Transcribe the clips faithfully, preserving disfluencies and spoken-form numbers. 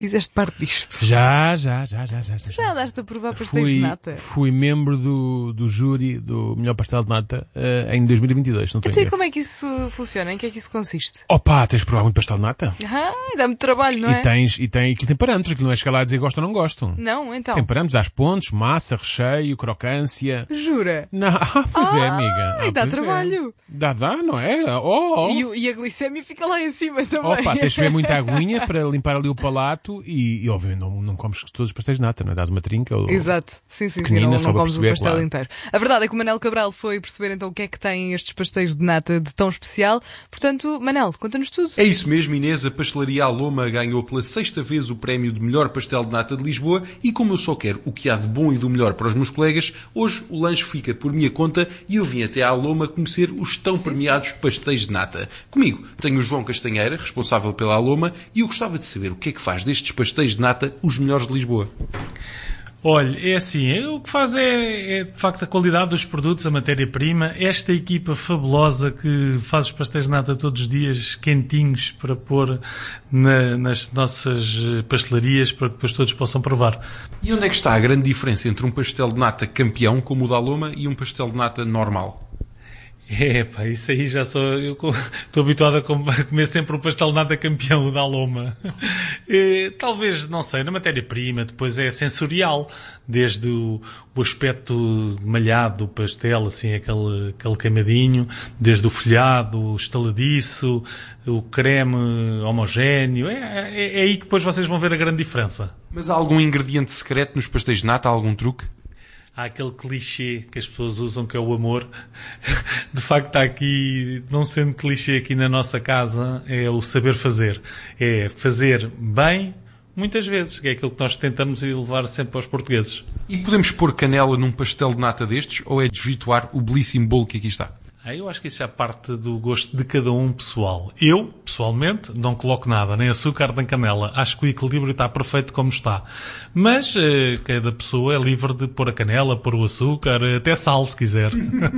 Fizeste parte disto. Já, já, já, já, já. Tu já andaste a provar pastéis fui, de nata? Fui membro do, do júri do melhor pastel de nata uh, em dois mil e vinte e dois, não estou a Então, ver. e como é que isso funciona? Em que é que isso consiste? Opa, tens de provar muito pastel de nata? Ah, dá-me trabalho, não é? E tens, e tem, aquilo tem parâmetros, aquilo não é chegar lá a dizer gosto ou não gosto. Não, então. Tem parâmetros, às pontos, massa, recheio, crocância. Jura? Não, ah, pois é, Ah, amiga. Ah, e dá pois é. trabalho. Dá, dá, não é? Oh, oh. E, o- e a glicémia fica lá em cima também. Opa, tens de beber muita aguinha para limpar ali o palato e, e obviamente, não, não comes todos os pastéis de nata, não é? Dás uma trinca ou... Exato, sim, sim, sim, pequenina, não, só não para comes o perceber, pastel claro. inteiro. A verdade é que o Manel Cabral foi perceber então o que é que têm estes pastéis de nata de tão especial. Portanto, Manel, conta-nos tudo. É isso mesmo, Inês. A Pastelaria Aloma ganhou pela sexta vez o prémio de melhor pastel de nata de Lisboa e como eu só quero o que há de bom e do melhor para os meus colegas, hoje o lanche fica por minha conta e eu vim até à Aloma conhecer os tão Sim, premiados pastéis de nata. Comigo tenho o João Castanheira, responsável pela Aloma, e eu gostava de saber o que é que faz destes pastéis de nata os melhores de Lisboa. Olha, é assim, é- o que faz é, é de facto a qualidade dos produtos, a matéria-prima, esta equipa fabulosa que faz os pastéis de nata todos os dias quentinhos para pôr na- nas nossas eh, pastelarias para que depois todos possam provar. E onde é que está a grande diferença entre um pastel de nata campeão, como o da Aloma, e um pastel de nata normal? É, pá, isso aí já sou. Eu co- estou habituado a com- a comer sempre o pastel de nata campeão, o da Loma. Eh, Talvez, não sei, na matéria-prima, depois é sensorial, desde o, o aspecto malhado do pastel, assim, aquele, aquele queimadinho, desde o folhado, o estaladiço, o creme homogéneo. É, é, é aí que depois vocês vão ver a grande diferença. Mas há algum ingrediente secreto nos pastéis de nata? Há algum truque? Há aquele clichê que as pessoas usam que é o amor. De facto, está aqui, não sendo clichê aqui na nossa casa, é o saber fazer. É fazer bem, muitas vezes, que é aquilo que nós tentamos levar sempre aos portugueses. E podemos pôr canela num pastel de nata destes ou é desvirtuar o belíssimo bolo que aqui está? Ah, eu acho que isso já parte do gosto de cada um pessoal. Eu, pessoalmente, não coloco nada, nem açúcar nem canela. Acho que o equilíbrio está perfeito como está. Mas eh, cada pessoa é livre de pôr a canela, pôr o açúcar, até sal, se quiser.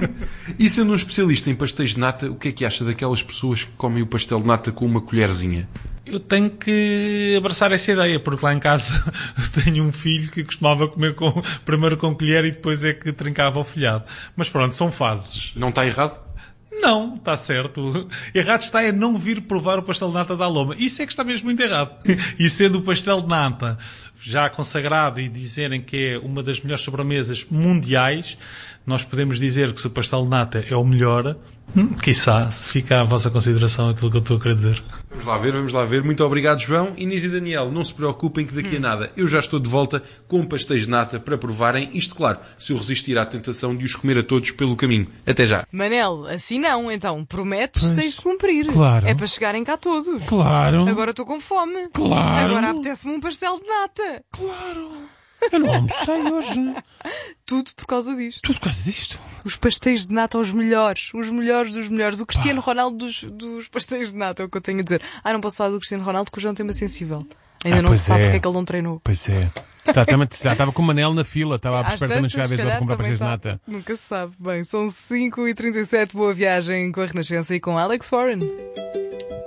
E sendo um especialista em pastéis de nata, o que é que acha daquelas pessoas que comem o pastel de nata com uma colherzinha? Eu tenho que abraçar essa ideia, porque lá em casa tenho um filho que costumava comer com, primeiro com colher e depois é que trincava o folhado. Mas pronto, são fases. Não está errado? Não, está certo. Errado está é não vir provar o pastel de nata da Loma. Isso é que está mesmo muito errado. E sendo o pastel de nata já consagrado e dizerem que é uma das melhores sobremesas mundiais, nós podemos dizer que se o pastel de nata é o melhor, hum, quiçá, fica à vossa consideração aquilo que eu estou a querer dizer. Vamos lá ver, vamos lá ver. Muito obrigado, João. Inês e Daniel, não se preocupem que daqui a nada eu já estou de volta com pastéis de nata para provarem. Isto, claro, se eu resistir à tentação de os comer a todos pelo caminho. Até já. Manel, assim não, então. Prometes, Pois, tens de cumprir. claro. É para chegarem cá todos. Claro, Agora estou com fome. Claro. Agora apetece-me um pastel de nata. claro. Eu não almocei hoje. Tudo por causa disto. Tudo por causa disto. Os pastéis de nata, os melhores. Os melhores dos melhores. O Cristiano Ronaldo dos, dos pastéis de nata, é o que eu tenho a dizer. Ah, não posso falar do Cristiano Ronaldo porque o João tem uma sensível. Ainda Ah, não se pois sabe é. porque é que ele não treinou. Pois é. Exatamente, já estava com o Manel na fila, estava à Às espera também tantas, chegar a vez se dele calhar, comprar também pastéis de tá. nata. Nunca se sabe. Bem, são cinco e trinta e sete. Boa viagem com a Renascença e com Alex Warren.